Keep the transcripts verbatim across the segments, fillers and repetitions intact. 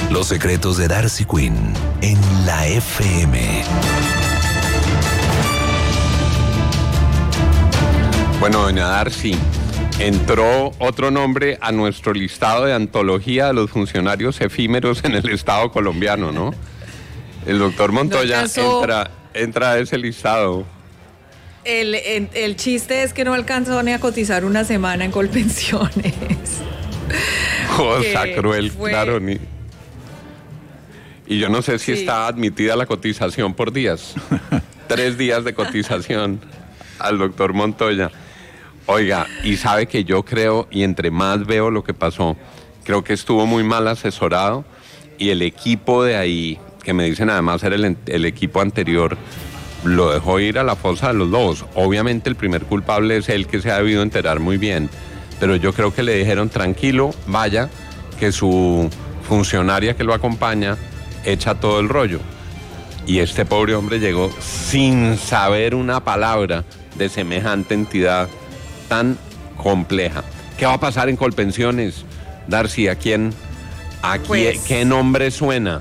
Los secretos de Darcy Quinn en la F M. Bueno, doña Darcy, entró otro nombre a nuestro listado de antología de los funcionarios efímeros en el Estado colombiano, ¿no? El doctor Montoya no entra, entra a ese listado. El, el, el chiste es que no alcanzó ni a cotizar una semana en Colpensiones. Cosa cruel, fue... claro. Ni... Y yo no sé si sí. está admitida la cotización por días. Tres días de cotización al doctor Montoya. Oiga, y sabe que yo creo, y entre más veo lo que pasó, creo que estuvo muy mal asesorado, y el equipo de ahí, que me dicen además era el, el equipo anterior, lo dejó ir a la fosa de los lobos. Obviamente el primer culpable es él, que se ha debido enterar muy bien, pero yo creo que le dijeron, tranquilo, vaya, que su funcionaria que lo acompaña echa todo el rollo. Y este pobre hombre llegó sin saber una palabra de semejante entidad tan compleja. ¿Qué va a pasar en Colpensiones, Darcy? ¿A quién, a pues, quién, qué nombre suena?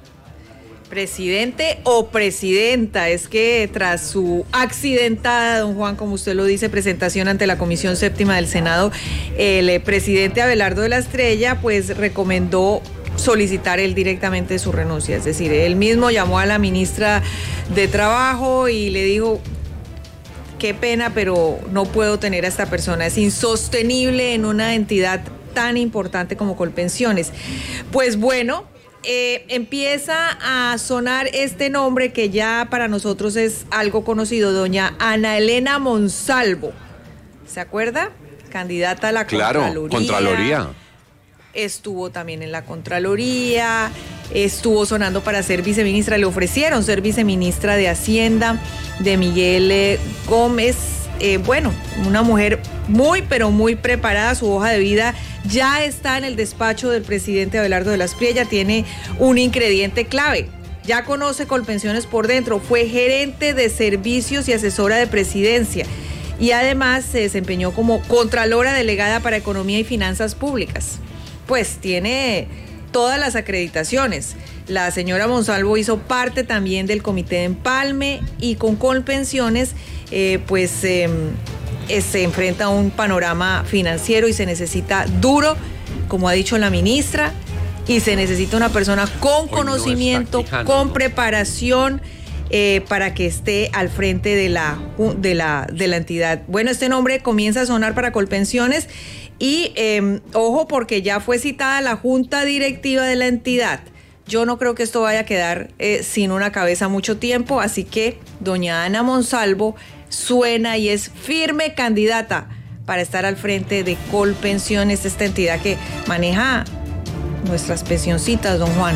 Presidente o presidenta. Es que tras su accidentada, don Juan, como usted lo dice, presentación ante la Comisión Séptima del Senado, el presidente Abelardo de la Estrella, pues recomendó solicitar él directamente su renuncia. Es decir, él mismo llamó a la ministra de Trabajo y le dijo: qué pena, pero no puedo tener a esta persona. Es insostenible en una entidad tan importante como Colpensiones. Pues bueno, eh, empieza a sonar este nombre que ya para nosotros es algo conocido, doña Ana Elena Monsalvo. ¿Se acuerda? Candidata a la claro, Contraloría. Contraloría. Estuvo también en la Contraloría, estuvo sonando para ser viceministra, le ofrecieron ser viceministra de Hacienda de Miguel eh, Gómez. Eh, bueno, una mujer muy, pero muy preparada. Su hoja de vida ya está en el despacho del presidente Abelardo de la Espriella. Tiene un ingrediente clave: ya conoce Colpensiones por dentro, fue gerente de servicios y asesora de presidencia, y además se desempeñó como contralora delegada para Economía y Finanzas Públicas. Pues tiene todas las acreditaciones. La señora Monsalvo hizo parte también del comité de empalme, y con Colpensiones eh, pues eh, eh, se enfrenta a un panorama financiero y se necesita duro, como ha dicho la ministra, y se necesita una persona con conocimiento, no con ¿no? preparación eh, para que esté al frente de la, de, la, de la entidad. Bueno, este nombre comienza a sonar para Colpensiones. Y eh, ojo, porque ya fue citada la junta directiva de la entidad. Yo no creo que esto vaya a quedar eh, sin una cabeza mucho tiempo, así que doña Ana Monsalvo suena y es firme candidata para estar al frente de Colpensiones, esta entidad que maneja nuestras pensioncitas, don Juan.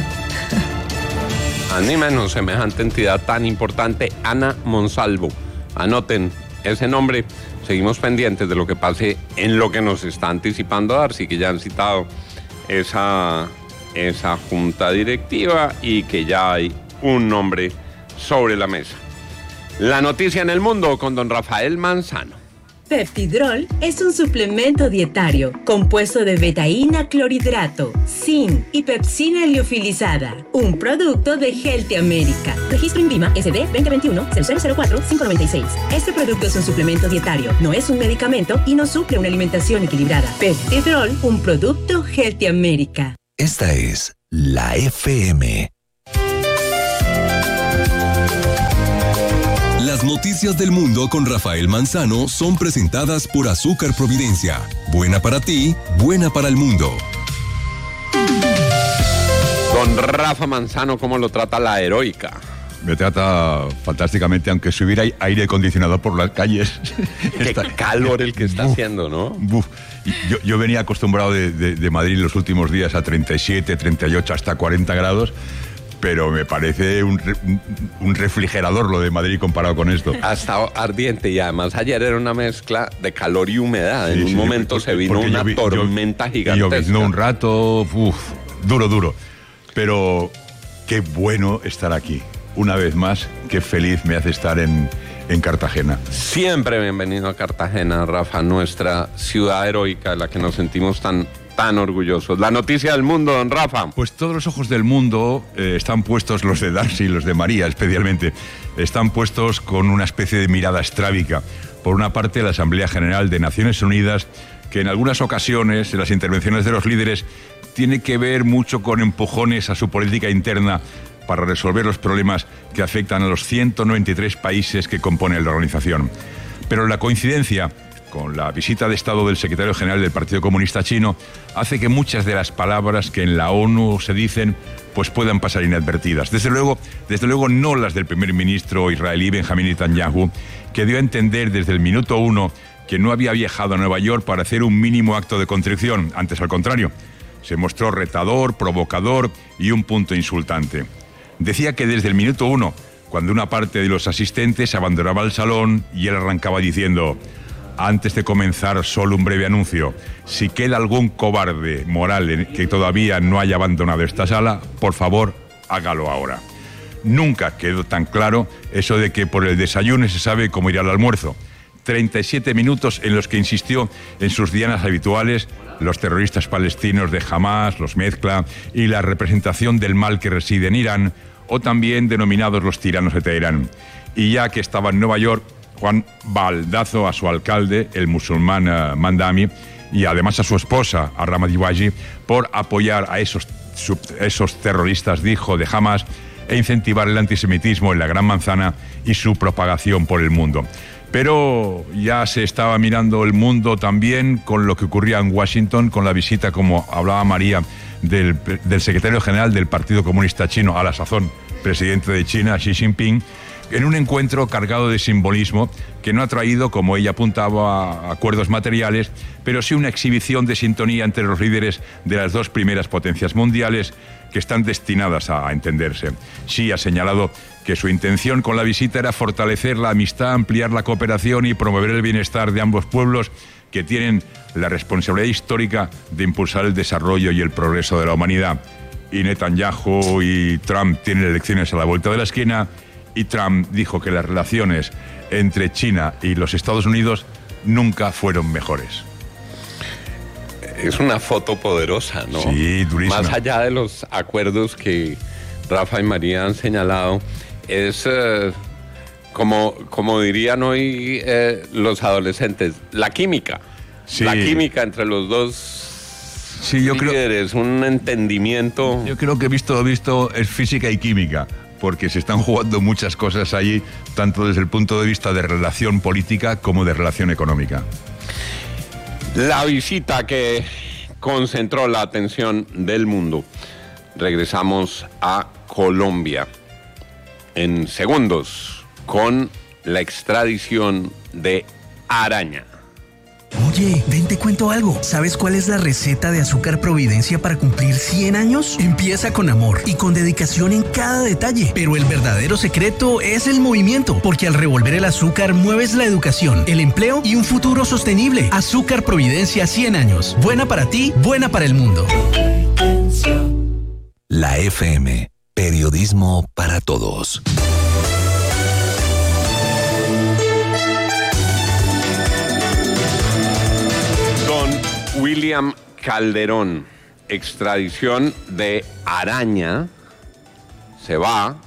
A ni menos semejante entidad tan importante, Ana Monsalvo. Anoten ese nombre. Seguimos pendientes de lo que pase en lo que nos está anticipando Darcy, que ya han citado esa, esa junta directiva y que ya hay un nombre sobre la mesa. La noticia en el mundo con don Rafael Manzano. Peptidrol es un suplemento dietario compuesto de betaína clorhidrato, zinc y pepsina liofilizada, un producto de Healthy America. Registro INVIMA S D veinte veintiuno cero cero cero cuatro cinco nueve seis. Este producto es un suplemento dietario, no es un medicamento y no suple una alimentación equilibrada. Peptidrol, un producto Healthy America. Esta es la F M. Las noticias del mundo con Rafael Manzano son presentadas por Azúcar Providencia. Buena para ti, buena para el mundo. Don Rafa Manzano, ¿cómo lo trata la heroica? Me trata fantásticamente, aunque si hubiera aire acondicionado por las calles. Qué está... calor el que está buf, haciendo, ¿no? Buf. Yo, yo venía acostumbrado de, de, de Madrid los últimos días a treinta y siete, treinta y ocho, hasta cuarenta grados. Pero me parece un, un refrigerador lo de Madrid comparado con esto. Hasta ardiente, y además ayer era una mezcla de calor y humedad. Sí, en un sí, momento porque, se vino una lloví, tormenta gigantesca. Lloviznó un rato, uf, duro, duro. Pero qué bueno estar aquí. Una vez más, qué feliz me hace estar en, en Cartagena. Siempre bienvenido a Cartagena, Rafa, nuestra ciudad heroica, en la que nos sentimos tan tan orgullosos. La noticia del mundo, don Rafa. Pues todos los ojos del mundo eh, están puestos, los de Darcy y los de María especialmente, están puestos con una especie de mirada estrábica. Por una parte, la Asamblea General de Naciones Unidas, que en algunas ocasiones, en las intervenciones de los líderes, tiene que ver mucho con empujones a su política interna para resolver los problemas que afectan a los ciento noventa y tres países que componen la organización. Pero la coincidencia con la visita de Estado del secretario general del Partido Comunista Chino hace que muchas de las palabras que en la ONU se dicen pues puedan pasar inadvertidas. Desde luego, desde luego no las del primer ministro israelí Benjamín Netanyahu, que dio a entender desde el minuto uno que no había viajado a Nueva York para hacer un mínimo acto de contrición, antes al contrario. Se mostró retador, provocador y un punto insultante. Decía que desde el minuto uno, cuando una parte de los asistentes abandonaba el salón y él arrancaba diciendo: antes de comenzar, solo un breve anuncio. Si queda algún cobarde moral que todavía no haya abandonado esta sala, por favor, hágalo ahora. Nunca quedó tan claro eso de que por el desayuno se sabe cómo ir al almuerzo. treinta y siete minutos en los que insistió en sus dianas habituales, los terroristas palestinos de Hamas, los mezcla, y la representación del mal que reside en Irán, o también denominados los tiranos de Teherán. Y ya que estaba en Nueva York, Juan baldazo a su alcalde, el musulmán uh, Mandami, y además a su esposa, a Ramadiwaji, por apoyar a esos, sub, esos terroristas, dijo, de Hamas, e incentivar el antisemitismo en la Gran Manzana y su propagación por el mundo. Pero ya se estaba mirando el mundo también con lo que ocurría en Washington, con la visita, como hablaba María, del, del secretario general del Partido Comunista Chino, a la sazón presidente de China, Xi Jinping, en un encuentro cargado de simbolismo que no ha traído, como ella apuntaba, acuerdos materiales, pero sí una exhibición de sintonía entre los líderes de las dos primeras potencias mundiales que están destinadas a entenderse. Xi ha señalado que su intención con la visita era fortalecer la amistad, ampliar la cooperación y promover el bienestar de ambos pueblos que tienen la responsabilidad histórica de impulsar el desarrollo y el progreso de la humanidad. Y Netanyahu y Trump tienen elecciones a la vuelta de la esquina, y Trump dijo que las relaciones entre China y los Estados Unidos nunca fueron mejores. Es una foto poderosa, ¿no? Sí, durísima. Más allá de los acuerdos que Rafa y María han señalado, es eh, como, como dirían hoy eh, los adolescentes, la química. Sí. La química entre los dos sí, yo líderes, creo, un entendimiento. Yo creo que visto visto es física y química, porque se están jugando muchas cosas allí, tanto desde el punto de vista de relación política como de relación económica. La visita que concentró la atención del mundo. Regresamos a Colombia en segundos con la extradición de Araña. Oye, ven, te cuento algo. ¿Sabes cuál es la receta de Azúcar Providencia para cumplir cien años? Empieza con amor y con dedicación en cada detalle. Pero el verdadero secreto es el movimiento, porque al revolver el azúcar mueves la educación, el empleo y un futuro sostenible. Azúcar Providencia cien años. Buena para ti, buena para el mundo. La F M, periodismo para todos. William Calderón, extradición de Araña, se va,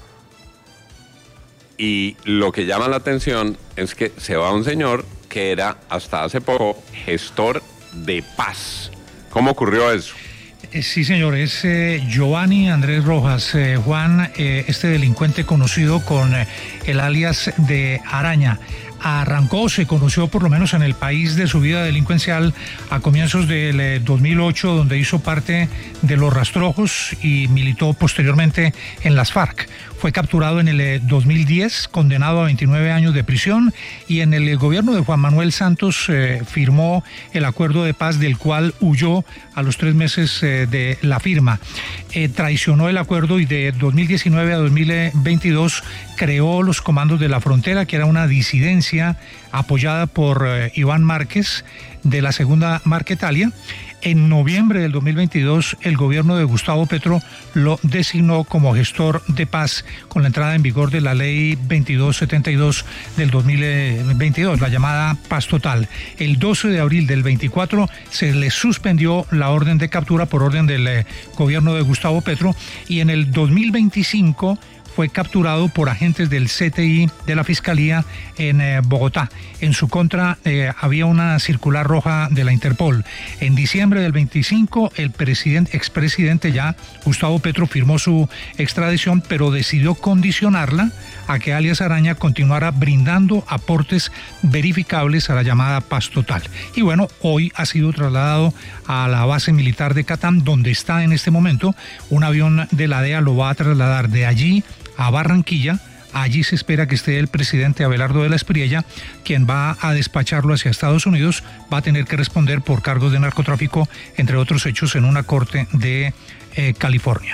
y lo que llama la atención es que se va un señor que era hasta hace poco gestor de paz. ¿Cómo ocurrió eso? Sí, señor, es eh, Giovanni Andrés Rojas, eh, Juan, eh, este delincuente conocido con eh, el alias de Araña. Arrancó, se conoció por lo menos en el país de su vida delincuencial a comienzos del eh, dos mil ocho, donde hizo parte de los Rastrojos y militó posteriormente en las FARC. Fue capturado en el eh, dos mil diez, condenado a veintinueve años de prisión, y en el eh, gobierno de Juan Manuel Santos eh, firmó el acuerdo de paz, del cual huyó a los tres meses eh, de la firma. Eh, traicionó el acuerdo y de dos mil diecinueve a dos mil veintidós creó los Comandos de la Frontera, que era una disidencia apoyada por eh, Iván Márquez de la Segunda Marquetalia, En noviembre del dos mil veintidós, el gobierno de Gustavo Petro lo designó como gestor de paz con la entrada en vigor de la ley veintidós setenta y dos del dos mil veintidós, la llamada Paz Total. El doce de abril del veinticuatro se le suspendió la orden de captura por orden del eh, gobierno de Gustavo Petro, y en el dos mil veinticinco fue capturado por agentes del C T I de la Fiscalía en eh, Bogotá. En su contra eh, había una circular roja de la Interpol. En diciembre del veinticinco, el presidente, expresidente ya, Gustavo Petro, firmó su extradición, pero decidió condicionarla a que alias Araña continuara brindando aportes verificables a la llamada Paz Total. Y bueno, hoy ha sido trasladado a la base militar de Catán, donde está en este momento. Un avión de la D E A lo va a trasladar de allí a Barranquilla. Allí se espera que esté el presidente Abelardo de la Espriella, quien va a despacharlo hacia Estados Unidos. Va a tener que responder por cargos de narcotráfico, entre otros hechos, en una corte de eh, California.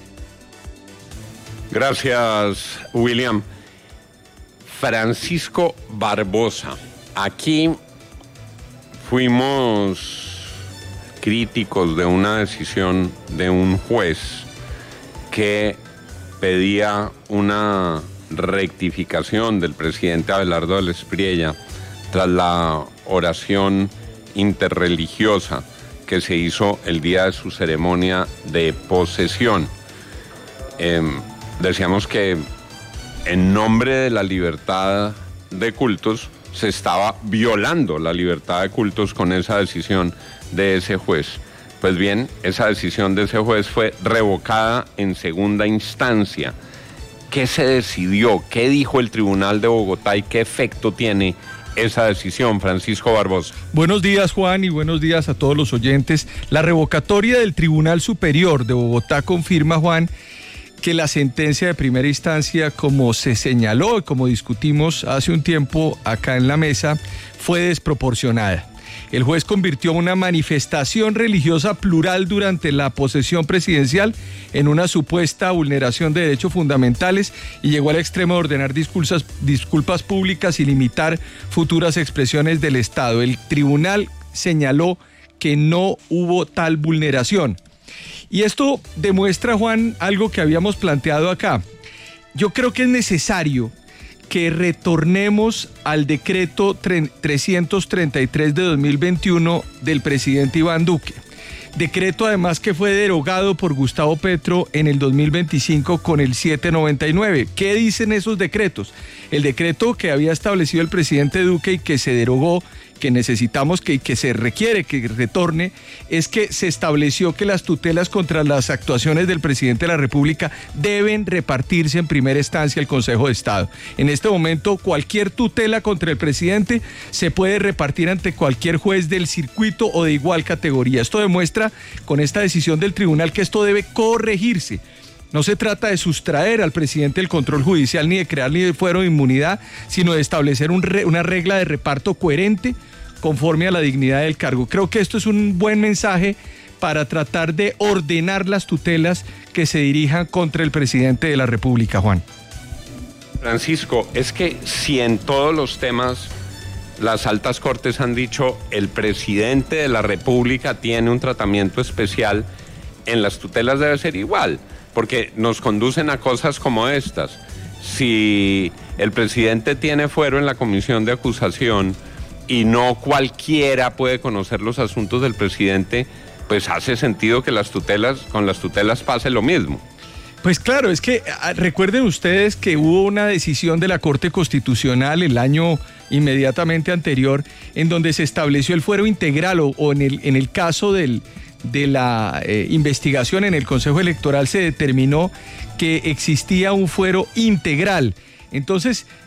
Gracias, William. Francisco Barbosa. Aquí fuimos críticos de una decisión de un juez que pedía una rectificación del presidente Abelardo de la Espriella tras la oración interreligiosa que se hizo el día de su ceremonia de posesión. Eh, decíamos que en nombre de la libertad de cultos se estaba violando la libertad de cultos con esa decisión de ese juez. Pues bien, esa decisión de ese juez fue revocada en segunda instancia. ¿Qué se decidió? ¿Qué dijo el Tribunal de Bogotá y qué efecto tiene esa decisión, Francisco Barbosa? Buenos días, Juan, y buenos días a todos los oyentes. La revocatoria del Tribunal Superior de Bogotá confirma, Juan, que la sentencia de primera instancia, como se señaló y como discutimos hace un tiempo acá en la mesa, fue desproporcionada. El juez convirtió una manifestación religiosa plural durante la posesión presidencial en una supuesta vulneración de derechos fundamentales y llegó al extremo de ordenar disculpas, disculpas públicas y limitar futuras expresiones del Estado. El tribunal señaló que no hubo tal vulneración. Y esto demuestra, Juan, algo que habíamos planteado acá. Yo creo que es necesario que retornemos al decreto trescientos treinta y tres de dos mil veintiuno del presidente Iván Duque. Decreto además que fue derogado por Gustavo Petro en el dos mil veinticinco con el setecientos noventa y nueve. ¿Qué dicen esos decretos? El decreto que había establecido el presidente Duque y que se derogó, que necesitamos que, que se requiere que retorne, es que se estableció que las tutelas contra las actuaciones del presidente de la República deben repartirse en primera instancia al Consejo de Estado. En este momento, cualquier tutela contra el presidente se puede repartir ante cualquier juez del circuito o de igual categoría. Esto demuestra con esta decisión del tribunal que esto debe corregirse. No se trata de sustraer al presidente el control judicial, ni de crear ni de fuero de inmunidad, sino de establecer un re, una regla de reparto coherente conforme a la dignidad del cargo. Creo que esto es un buen mensaje para tratar de ordenar las tutelas que se dirijan contra el presidente de la República, Juan. Francisco, es que si en todos los temas las altas cortes han dicho el presidente de la República tiene un tratamiento especial, en las tutelas debe ser igual, porque nos conducen a cosas como estas. Si el presidente tiene fuero en la comisión de acusación y no cualquiera puede conocer los asuntos del presidente, pues hace sentido que las tutelas, con las tutelas pase lo mismo. Pues claro, es que recuerden ustedes que hubo una decisión de la Corte Constitucional el año inmediatamente anterior en donde se estableció el fuero integral o, o en, el, en el caso del, de la eh, investigación en el Consejo Electoral se determinó que existía un fuero integral. Entonces,